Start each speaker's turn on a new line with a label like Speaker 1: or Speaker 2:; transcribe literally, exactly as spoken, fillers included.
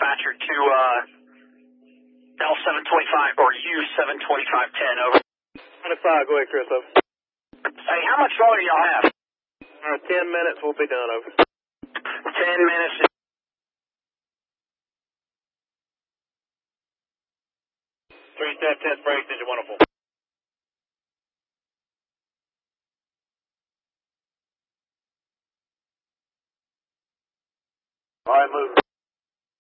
Speaker 1: dispatcher to uh, L seven twenty-five or U seven twenty-five ten, over.
Speaker 2: twenty-five, go ahead, Chris, over.
Speaker 1: Hey, how much longer do y'all have?
Speaker 2: Uh, ten minutes, we'll be done, over.
Speaker 1: Ten minutes.
Speaker 2: Three step test brakes, engine wonderful. All right, move.